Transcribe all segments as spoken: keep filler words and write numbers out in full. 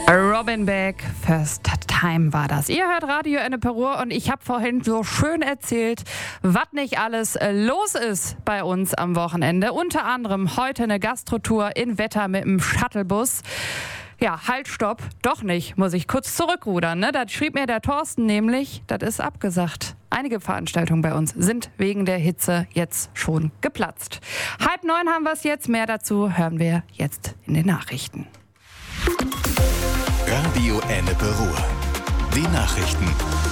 Robin Beck, First Time war das. Ihr hört Radio Ennepe-Ruhr und ich habe vorhin so schön erzählt, was nicht alles los ist bei uns am Wochenende. Unter anderem heute eine Gastrotour in Wetter mit dem Shuttlebus. Ja, halt, stopp, doch nicht, muss ich kurz zurückrudern. Ne? Da schrieb mir der Thorsten nämlich, das ist abgesagt. Einige Veranstaltungen bei uns sind wegen der Hitze jetzt schon geplatzt. Halb neun haben wir es jetzt, mehr dazu hören wir jetzt in den Nachrichten. Radio Ennepe-Ruhr. Die Nachrichten.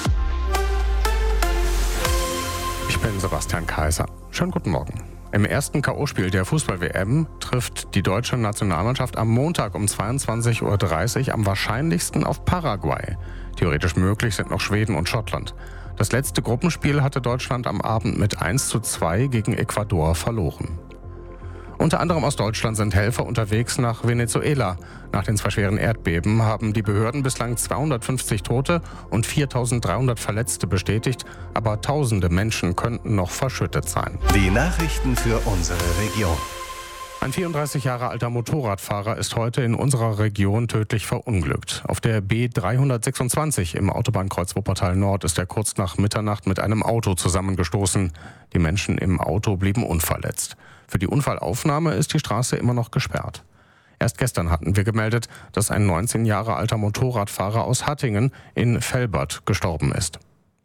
Ich bin Sebastian Kaiser. Schönen guten Morgen. Im ersten K O-Spiel der Fußball-W M trifft die deutsche Nationalmannschaft am Montag um zweiundzwanzig Uhr dreißig am wahrscheinlichsten auf Paraguay. Theoretisch möglich sind noch Schweden und Schottland. Das letzte Gruppenspiel hatte Deutschland am Abend mit eins zu zwei gegen Ecuador verloren. Unter anderem aus Deutschland sind Helfer unterwegs nach Venezuela. Nach den zwei schweren Erdbeben haben die Behörden bislang zweihundertfünfzig Tote und viertausenddreihundert Verletzte bestätigt, aber tausende Menschen könnten noch verschüttet sein. Die Nachrichten für unsere Region. Ein vierunddreißig Jahre alter Motorradfahrer ist heute in unserer Region tödlich verunglückt. Auf der B dreihundertsechsundzwanzig im Autobahnkreuz Wuppertal Nord ist er kurz nach Mitternacht mit einem Auto zusammengestoßen. Die Menschen im Auto blieben unverletzt. Für die Unfallaufnahme ist die Straße immer noch gesperrt. Erst gestern hatten wir gemeldet, dass ein neunzehn Jahre alter Motorradfahrer aus Hattingen in Velbert gestorben ist.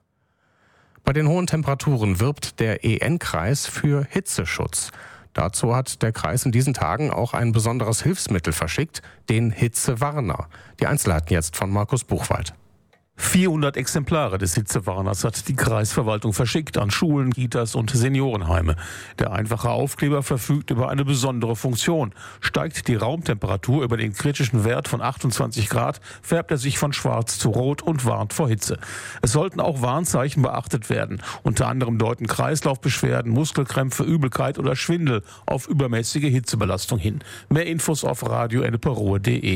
Bei den hohen Temperaturen wirbt der E N-Kreis für Hitzeschutz. Dazu hat der Kreis in diesen Tagen auch ein besonderes Hilfsmittel verschickt, den Hitzewarner. Die Einzelheiten jetzt von Markus Buchwald. vierhundert Exemplare des Hitzewarners hat die Kreisverwaltung verschickt an Schulen, Kitas und Seniorenheime. Der einfache Aufkleber verfügt über eine besondere Funktion. Steigt die Raumtemperatur über den kritischen Wert von achtundzwanzig Grad, färbt er sich von schwarz zu rot und warnt vor Hitze. Es sollten auch Warnzeichen beachtet werden. Unter anderem deuten Kreislaufbeschwerden, Muskelkrämpfe, Übelkeit oder Schwindel auf übermäßige Hitzebelastung hin. Mehr Infos auf radio ennepe-ruhr punkt de.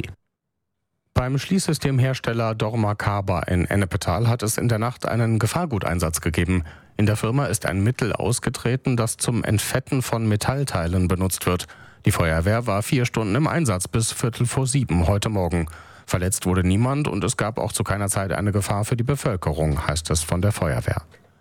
Beim Schließsystemhersteller Dormakaba in Ennepetal hat es in der Nacht einen Gefahrguteinsatz gegeben. In der Firma ist ein Mittel ausgetreten, das zum Entfetten von Metallteilen benutzt wird. Die Feuerwehr war vier Stunden im Einsatz bis Viertel vor sieben heute Morgen. Verletzt wurde niemand und es gab auch zu keiner Zeit eine Gefahr für die Bevölkerung, heißt es von der Feuerwehr.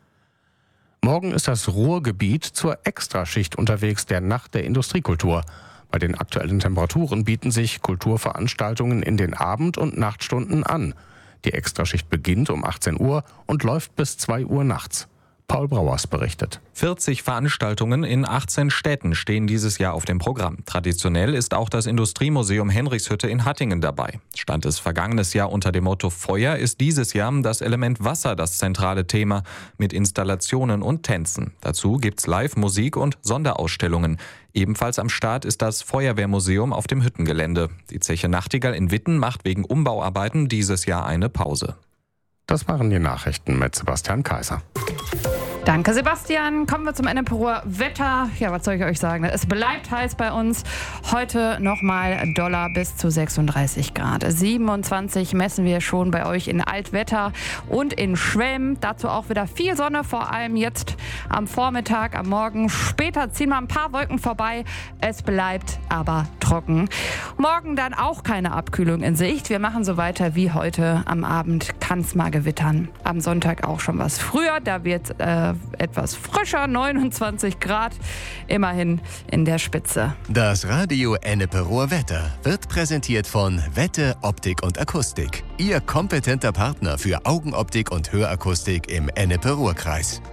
Morgen ist das Ruhrgebiet zur Extraschicht unterwegs, der Nacht der Industriekultur. Bei den aktuellen Temperaturen bieten sich Kulturveranstaltungen in den Abend- und Nachtstunden an. Die Extraschicht beginnt um achtzehn Uhr und läuft bis zwei Uhr nachts. Paul Brauers berichtet. vierzig Veranstaltungen in achtzehn Städten stehen dieses Jahr auf dem Programm. Traditionell ist auch das Industriemuseum Henrichshütte in Hattingen dabei. Stand es vergangenes Jahr unter dem Motto Feuer, ist dieses Jahr das Element Wasser das zentrale Thema mit Installationen und Tänzen. Dazu gibt's Live-Musik und Sonderausstellungen. Ebenfalls am Start ist das Feuerwehrmuseum auf dem Hüttengelände. Die Zeche Nachtigall in Witten macht wegen Umbauarbeiten dieses Jahr eine Pause. Das waren die Nachrichten mit Sebastian Kaiser. Danke, Sebastian. Kommen wir zum Ennepe-Ruhr Wetter. Ja, was soll ich euch sagen? Es bleibt heiß bei uns. Heute nochmal Dollar bis zu sechsunddreißig Grad. siebenundzwanzig messen wir schon bei euch in Altwetter und in Schwelm. Dazu auch wieder viel Sonne, vor allem jetzt am Vormittag, am Morgen. Später ziehen wir ein paar Wolken vorbei. Es bleibt aber trocken. Morgen dann auch keine Abkühlung in Sicht. Wir machen so weiter wie heute. Am Abend kann es mal gewittern. Am Sonntag auch schon was früher. Da wird äh, etwas frischer, neunundzwanzig Grad, immerhin in der Spitze. Das Radio Ennepe-Ruhr Wetter wird präsentiert von Wette Optik und Akustik. Ihr kompetenter Partner für Augenoptik und Hörakustik im Ennepe-Ruhr-Kreis.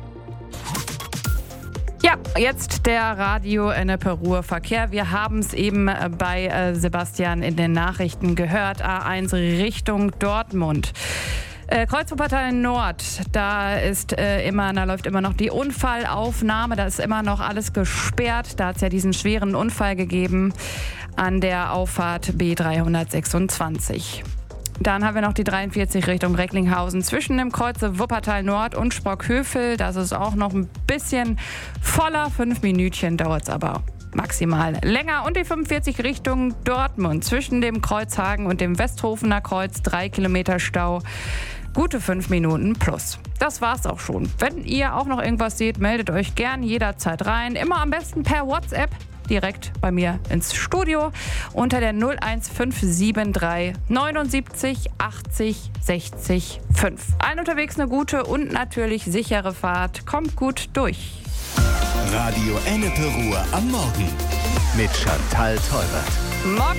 Ja, jetzt der Radio Ennepe-Ruhr Verkehr. Wir haben es eben bei äh, Sebastian in den Nachrichten gehört. A eins Richtung Dortmund. Äh, Kreuz Wuppertal Nord, da ist äh, immer, da läuft immer noch die Unfallaufnahme, da ist immer noch alles gesperrt. Da hat es ja diesen schweren Unfall gegeben an der Auffahrt B dreihundertsechsundzwanzig. Dann haben wir noch die dreiundvierzig Richtung Recklinghausen zwischen dem Kreuze Wuppertal Nord und Sprockhövel. Das ist auch noch ein bisschen voller. Fünf Minütchen dauert es aber maximal länger. Und die fünfundvierzig Richtung Dortmund zwischen dem Kreuzhagen und dem Westhofener Kreuz. Drei Kilometer Stau. Gute fünf Minuten plus. Das war's auch schon. Wenn ihr auch noch irgendwas seht, meldet euch gern jederzeit rein. Immer am besten per WhatsApp direkt bei mir ins Studio unter der null eins fünf sieben drei neunundsiebzig achtzig sechzig fünf. Allen unterwegs eine gute und natürlich sichere Fahrt. Kommt gut durch. Radio Ennepe Ruhr am Morgen mit Chantal Tolbert. Morgen